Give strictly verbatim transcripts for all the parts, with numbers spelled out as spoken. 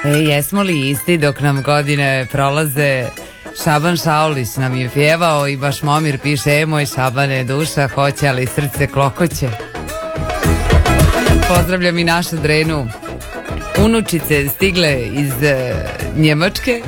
E, jesmo li isti dok nam godine prolaze? Šaban Šaulić nam je pjevao i baš Momir piše: e, moj Šabane, duša hoće, ali srce klokoće. Pozdravljam i našu Drenu. Unučice stigle iz e, Njemačke.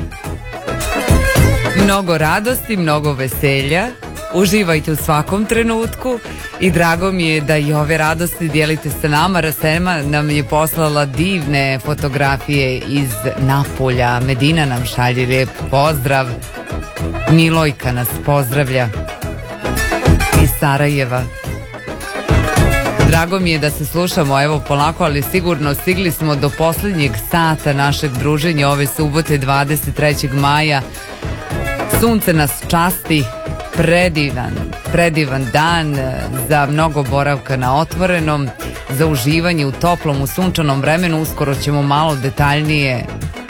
Mnogo radosti, mnogo veselja. Uživajte u svakom trenutku i drago mi je da i ove radosti dijelite sa nama. Rasema nam je poslala divne fotografije iz Napulja. Medina nam šalje lijep pozdrav. Milojka nas pozdravlja iz Sarajeva. Drago mi je da se slušamo, evo polako, ali sigurno stigli smo do posljednjeg sata našeg druženja ove subote dvadeset trećeg maja. Sunce nas časti, predivan, predivan dan za mnogo boravka na otvorenom, za uživanje u toplom, u sunčanom vremenu. Uskoro ćemo malo detaljnije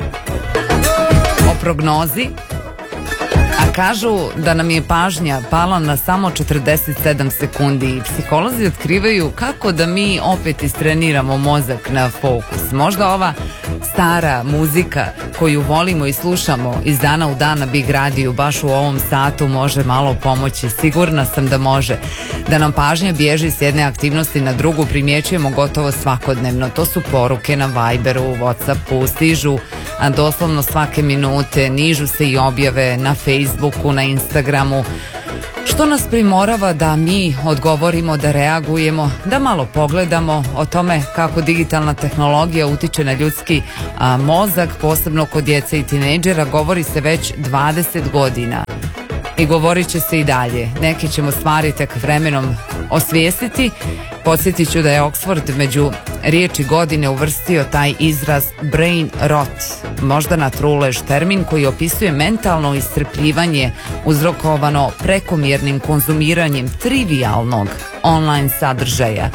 o prognozi. A kažu da nam je pažnja pala na samo četrdeset sedam sekundi i psiholozi otkrivaju kako da mi opet istreniramo mozak na fokus. Možda ova stara muzika koju volimo i slušamo iz dana u dana Big Radio baš u ovom satu može malo pomoći. Sigurna sam da može. Da nam pažnja bježi s jedne aktivnosti na drugu primjećujemo gotovo svakodnevno. To su poruke na Viberu, Whatsappu, stižu a doslovno svake minute, nižu se i objave na Facebooku, na Instagramu, što nas primorava da mi odgovorimo, da reagujemo, da malo pogledamo o tome kako digitalna tehnologija utiče na ljudski a, mozak, posebno kod djece i tinejdžera. Govori se već dvadeset godina i govorit će se i dalje. Neke ćemo stvari tek vremenom osvijestiti. Podsjetit ću da je Oxford među riječi godine uvrstio taj izraz brain rot, možda na trulež, termin koji opisuje mentalno iscrpljivanje uzrokovano prekomjernim konzumiranjem trivijalnog online sadržaja.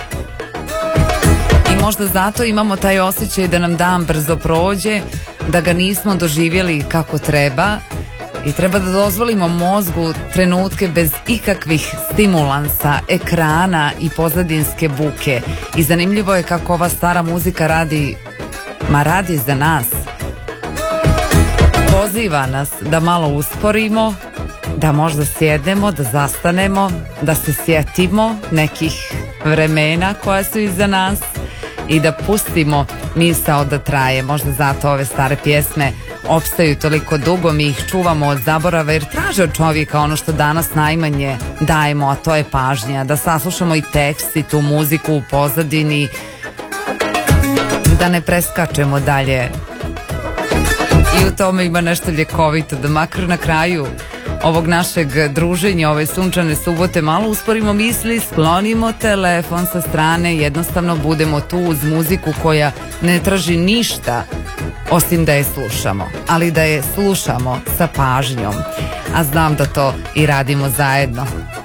I možda zato imamo taj osjećaj da nam dan brzo prođe, da ga nismo doživjeli kako treba. I treba da dozvolimo mozgu trenutke bez ikakvih stimulansa, ekrana i pozadinske buke. I zanimljivo je kako ova stara muzika radi, ma radi za nas. Poziva nas da malo usporimo, da možda sjednemo, da zastanemo, da se sjetimo nekih vremena koja su iza nas i da pustimo misao da traje. Možda zato ove stare pjesme opstaju toliko dugo, mi ih čuvamo od zaborava jer traže od čovjeka ono što danas najmanje dajemo, a to je pažnja, da saslušamo i tekst i tu muziku u pozadini, da ne preskačemo dalje. I u tome ima nešto ljekovito, da makar na kraju ovog našeg druženja, ove sunčane subote, malo usporimo misli, sklonimo telefon sa strane, jednostavno budemo tu uz muziku koja ne traži ništa osim da je slušamo, ali da je slušamo sa pažnjom, a znam da to i radimo zajedno.